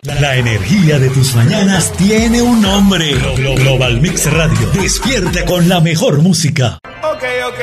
La energía de tus mañanas tiene un nombre. Global Mix Radio. Despierta con la mejor música. Ok.